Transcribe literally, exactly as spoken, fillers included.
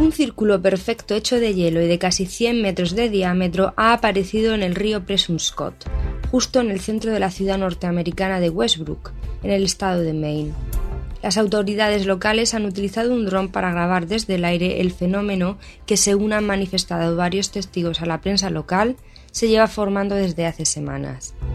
Un círculo perfecto hecho de hielo y de casi cien metros de diámetro ha aparecido en el río Presumpscot, justo en el centro de la ciudad norteamericana de Westbrook, en el estado de Maine. Las autoridades locales han utilizado un dron para grabar desde el aire el fenómeno que, según han manifestado varios testigos a la prensa local, se lleva formando desde hace semanas.